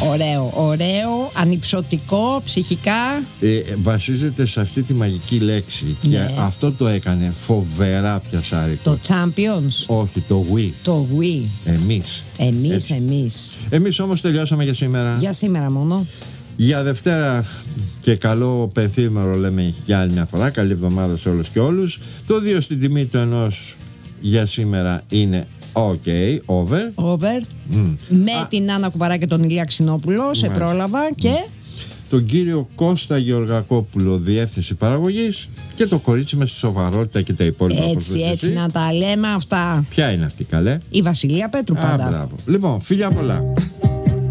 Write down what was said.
Ωραίο, ανυψωτικό, ψυχικά. Βασίζεται σε αυτή τη μαγική λέξη. Ναι. Και αυτό το έκανε φοβερά πιασάρικο. Το Champions. Όχι, το Wii. Το Wii. Εμείς όμως τελειώσαμε για σήμερα. Για σήμερα μόνο. Για Δευτέρα και καλό πενθήμερο λέμε για άλλη μια φορά. Καλή εβδομάδα σε όλους και όλους. Το 2 στην τιμή του 1 για σήμερα είναι over. Με την Άννα Κουβαρά και τον Ηλία Ξινόπουλο. Σε πρόλαβα και... τον κύριο Κώστα Γεωργακόπουλο, διεύθυνση παραγωγής, και το κορίτσι με στη σοβαρότητα και τα υπόλοιπα. Έτσι να τα λέμε αυτά. Ποια είναι αυτή, καλέ? Η Βασιλεία Πέτρου πάντα. Μπράβο. Λοιπόν, φιλιά πολλά.